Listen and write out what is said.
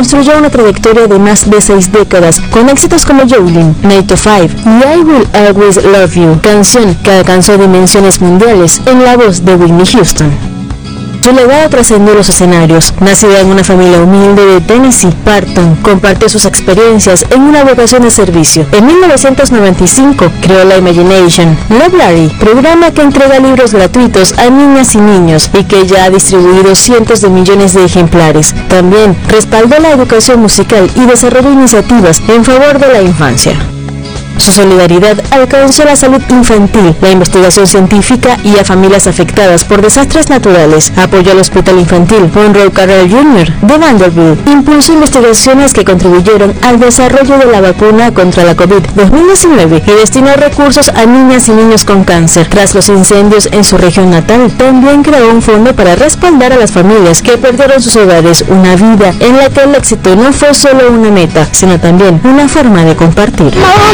construyó una trayectoria de más de 6 décadas, con éxitos como Jolene, 9 to 5 y I Will Always Love You, canción que alcanzó dimensiones mundiales en la voz de Whitney Houston. Su legado trascendió los escenarios. Nacida en una familia humilde de Tennessee, Parton compartió sus experiencias en una vocación de servicio. En 1995 creó la Imagination Library, programa que entrega libros gratuitos a niñas y niños y que ya ha distribuido cientos de millones de ejemplares. También respaldó la educación musical y desarrolló iniciativas en favor de la infancia. Su solidaridad alcanzó la salud infantil, la investigación científica y a familias afectadas por desastres naturales. Apoyó al Hospital Infantil Monroe Carell Jr. de Vanderbilt. Impulsó investigaciones que contribuyeron al desarrollo de la vacuna contra la COVID-2019 y destinó recursos a niñas y niños con cáncer. Tras los incendios en su región natal, también creó un fondo para respaldar a las familias que perdieron sus hogares, una vida en la que el éxito no fue solo una meta, sino también una forma de compartir.